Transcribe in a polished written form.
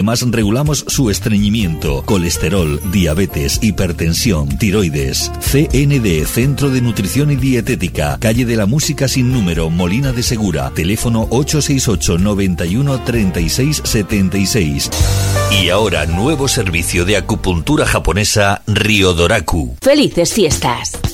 Además, regulamos su estreñimiento, colesterol, diabetes, hipertensión, tiroides. CND, Centro de Nutrición y Dietética, calle de la Música sin número, Molina de Segura, teléfono 868 91 36 76. Y ahora, nuevo servicio de acupuntura japonesa Ryodoraku. ¡Felices fiestas!